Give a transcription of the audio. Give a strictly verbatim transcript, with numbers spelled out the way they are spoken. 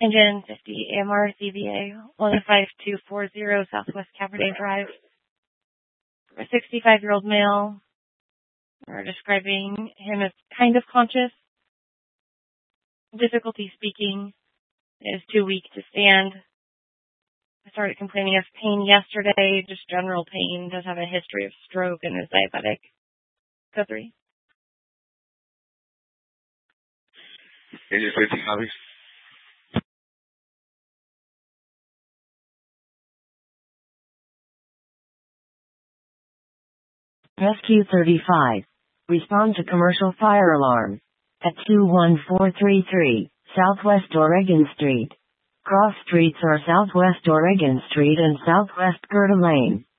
Engine fifty A M R C V A one five two four zero Southwest Cabernet Drive. A sixty-five-year-old male. We're describing him as kind of conscious. Difficulty speaking. Is too weak to stand. I started complaining of pain yesterday, just general pain. Does have a history of stroke and is diabetic. Go three. Engine fifty, copy. Rescue thirty-five. Respond to commercial fire alarm. At two one four three three, Southwest Oregon Street. Cross streets are Southwest Oregon Street and Southwest Gerda Lane.